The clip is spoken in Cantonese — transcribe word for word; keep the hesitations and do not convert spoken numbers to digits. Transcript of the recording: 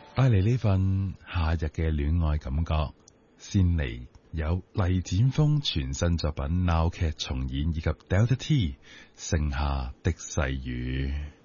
帶嚟呢份夏日嘅戀愛感覺。先嚟有黎展峰全新作品鬧劇重演，以及 Delta T 盛夏的細雨。